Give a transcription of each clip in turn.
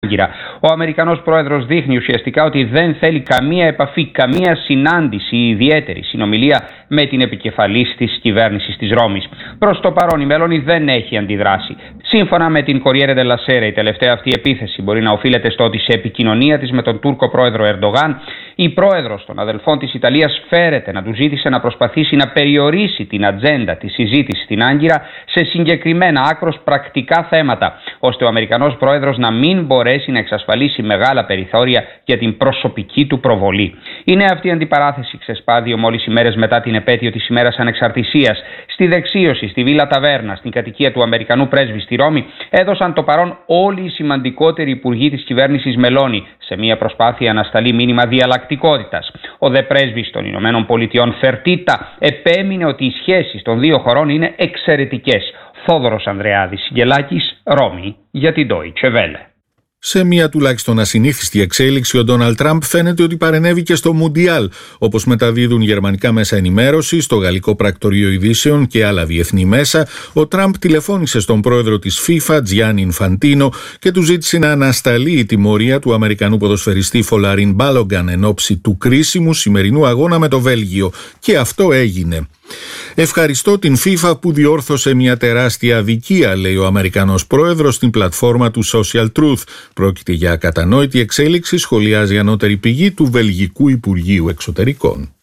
Ο Αμερικανός πρόεδρος δείχνει ουσιαστικά ότι δεν θέλει καμία επαφή, καμία συνάντηση ή ιδιαίτερη συνομιλία με την επικεφαλής της κυβέρνησης της Ρώμης. Προς το παρόν η Μελώνη δεν έχει αντιδράσει. Σύμφωνα με την Corriere della Sera, η τελευταία αυτή επίθεση μπορεί να οφείλεται στο ότι σε επικοινωνία της με τον Τούρκο πρόεδρο Ερντογάν, η πρόεδρος των αδελφών της Ιταλίας φέρεται να του ζήτησε να προσπαθήσει να περιορίσει την ατζέντα της συζήτησης στην Άγκυρα σε συγκεκριμένα άκρως πρακτικά θέματα, ώστε ο Αμερικανός πρόεδρος να μην μπορέσει να εξασφαλίσει μεγάλα περιθώρια για την προσωπική του προβολή. Η νέα αυτή αντιπαράθεση ξεσπά 2 μόλις ημέρες μετά την επέτειο της ημέρας ανεξαρτησίας. Στη δεξίωση, στη Βίλα Ταβέρνα, στην κατοικία του Αμερικανού πρέσβη στη Ρώμη, έδωσαν το παρόν όλοι οι σημαντικότεροι υπουργοί της κυβέρνησης Μελώνη, σε μια προσπάθεια να σταλεί μήνυμα διαλλακτικότητας. Ο δε πρέσβης των Ηνωμένων Πολιτειών Φερτίτα επέμεινε ότι οι σχέσεις των δύο χωρών είναι εξαιρετικές. Θόδωρος Ανδρεάδης Γελάκης, Ρώμη, για την Deutsche Welle. Σε μια τουλάχιστον ασυνήθιστη εξέλιξη, ο Ντόναλντ Τραμπ φαίνεται ότι παρενέβη και στο Μουντιάλ, όπως μεταδίδουν γερμανικά μέσα ενημέρωσης, το γαλλικό πρακτορείο ειδήσεων και άλλα διεθνή μέσα. Ο Τραμπ τηλεφώνησε στον πρόεδρο της FIFA, Τζιάννι Ινφαντίνο, και του ζήτησε να ανασταλεί η τιμωρία του Αμερικανού ποδοσφαιριστή Φολαρίν Μπάλογκαν εν ώψη του κρίσιμου σημερινού αγώνα με το Βέλγιο. Και αυτό έγινε. «Ευχαριστώ την FIFA που διόρθωσε μια τεράστια αδικία», λέει ο Αμερικανός πρόεδρος στην πλατφόρμα του Social Truth. Πρόκειται για ακατανόητη εξέλιξη, σχολιάζει ανώτερη πηγή του Βελγικού Υπουργείου Εξωτερικών.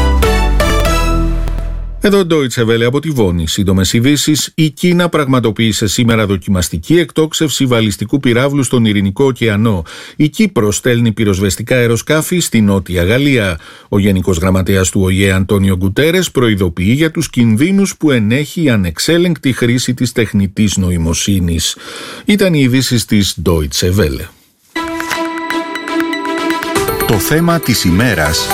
Εδώ Deutsche Welle από τη Βόνη. Σύντομες ειδήσεις. Η Κίνα πραγματοποίησε σήμερα δοκιμαστική εκτόξευση βαλιστικού πυράβλου στον Ειρηνικό ωκεανό. Η Κύπρος στέλνει πυροσβεστικά αεροσκάφη στη Νότια Γαλλία. Ο Γενικός Γραμματέας του ΟΗΕ Αντόνιο Γκουτέρες προειδοποιεί για τους κινδύνους που ενέχει η ανεξέλεγκτη χρήση της τεχνητής νοημοσύνης. Ήταν οι ειδήσεις της Deutsche Welle. Το θέμα της ημέρας.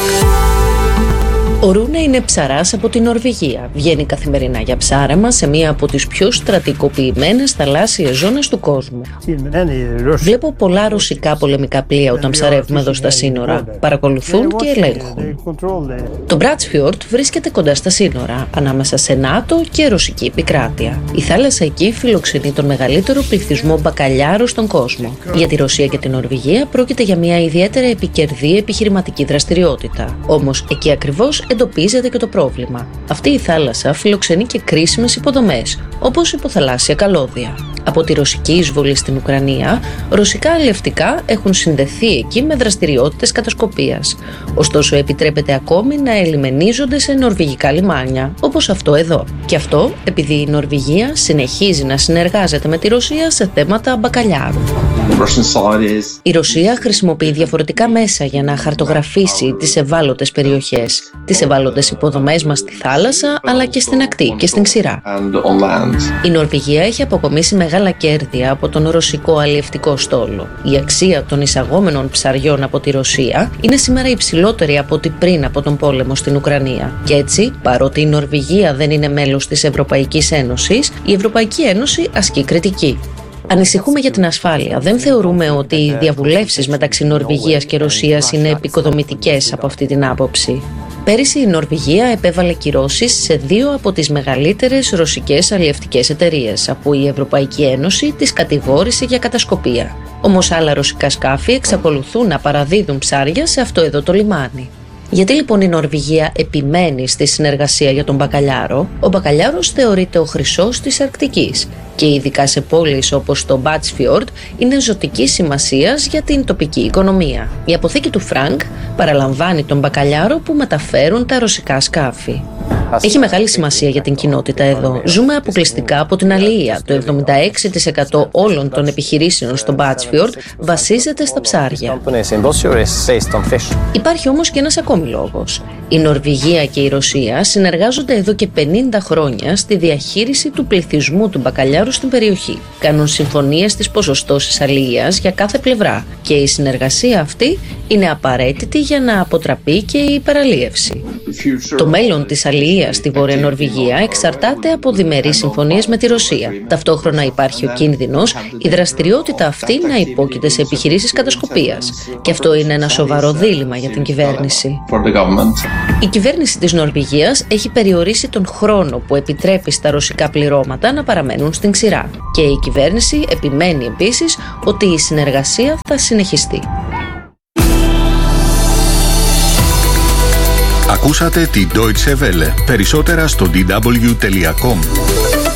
Ο Ρούνε είναι ψαράς από την Νορβηγία. Βγαίνει καθημερινά για ψάρεμα σε μία από τις πιο στρατικοποιημένες θαλάσσιες ζώνες του κόσμου. Βλέπω πολλά ρωσικά πολεμικά πλοία όταν ψαρεύουμε εδώ στα σύνορα. Παρακολουθούν και ελέγχουν. Το Μπράτσφιορτ βρίσκεται κοντά στα σύνορα, ανάμεσα σε ΝΑΤΟ και ρωσική επικράτεια. Η θάλασσα εκεί φιλοξενεί τον μεγαλύτερο πληθυσμό μπακαλιάρου στον κόσμο. Για τη Ρωσία και την Νορβηγία πρόκειται για μια ιδιαίτερα επικερδή επιχειρηματική δραστηριότητα. Όμως εκεί ακριβώς εντοπίζεται και το πρόβλημα. Αυτή η θάλασσα φιλοξενεί και κρίσιμες υποδομές, όπως υποθαλάσσια καλώδια. Από τη ρωσική εισβολή στην Ουκρανία, ρωσικά αλλιευτικά έχουν συνδεθεί εκεί με δραστηριότητες κατασκοπίας. Ωστόσο, επιτρέπεται ακόμη να ελιμενίζονται σε νορβηγικά λιμάνια, όπως αυτό εδώ. Και αυτό επειδή η Νορβηγία συνεχίζει να συνεργάζεται με τη Ρωσία σε θέματα μπακαλιάρου. Η Ρωσία χρησιμοποιεί διαφορετικά μέσα για να χαρτογραφήσει τις ευάλωτες περιοχές, τις ευάλωτες υποδομές μας στη θάλασσα, αλλά και στην ακτή και στην ξηρά. Η Νορβηγία έχει αποκομίσει μεγάλα κέρδη από τον ρωσικό αλλιευτικό στόλο. Η αξία των εισαγόμενων ψαριών από τη Ρωσία είναι σήμερα υψηλότερη από ό,τι πριν από τον πόλεμο στην Ουκρανία. Και έτσι, παρότι η Νορβηγία δεν είναι μέλος της Ευρωπαϊκής Ένωσης, η Ευρωπαϊκή Ένωση ασκεί κριτική. Ανησυχούμε για την ασφάλεια. Δεν θεωρούμε ότι οι διαβουλεύσεις μεταξύ Νορβηγίας και Ρωσίας είναι επικοδομητικές από αυτή την άποψη. Πέρυσι η Νορβηγία επέβαλε κυρώσεις σε 2 από τις μεγαλύτερες ρωσικές αλλιευτικές εταιρείες, αφού η Ευρωπαϊκή Ένωση τις κατηγόρησε για κατασκοπία. Όμως άλλα ρωσικά σκάφη εξακολουθούν να παραδίδουν ψάρια σε αυτό εδώ το λιμάνι. Γιατί λοιπόν η Νορβηγία επιμένει στη συνεργασία για τον μπακαλιάρο? Ο μπακαλιάρος θεωρείται ο χρυσός της Αρκτικής και ειδικά σε πόλεις όπως το Μπράτσφιορτ είναι ζωτικής σημασίας για την τοπική οικονομία. Η αποθήκη του Φρανκ παραλαμβάνει τον μπακαλιάρο που μεταφέρουν τα ρωσικά σκάφη. Έχει μεγάλη σημασία για την κοινότητα εδώ. Ζούμε αποκλειστικά από την αλληλεία. Το 76% όλων των επιχειρήσεων στο Μπράτσφιορτ βασίζεται στα ψάρια. Υπάρχει όμως και ένας ακόμη λόγος. Η Νορβηγία και η Ρωσία συνεργάζονται εδώ και 50 χρόνια στη διαχείριση του πληθυσμού του μπακαλιάρου στην περιοχή. Κάνουν συμφωνίες στις ποσοστώσεις αλληλείας για κάθε πλευρά και η συνεργασία αυτή είναι απαραίτητη για να αποτραπεί και η υπεραλίευση. Το μέλλον της αλληλείας στη Βόρεια Νορβηγία εξαρτάται από διμερείς συμφωνίες με τη Ρωσία. Ταυτόχρονα υπάρχει ο κίνδυνος η δραστηριότητα αυτή να υπόκειται σε επιχειρήσεις κατασκοπίας. Και αυτό είναι ένα σοβαρό δίλημμα για την κυβέρνηση. Η κυβέρνηση της Νορβηγίας έχει περιορίσει τον χρόνο που επιτρέπει στα ρωσικά πληρώματα να παραμένουν στην ξηρά. Και η κυβέρνηση επιμένει επίσης ότι η συνεργασία θα συνεχιστεί. Ακούσατε την Deutsche Welle. Περισσότερα στο dw.com.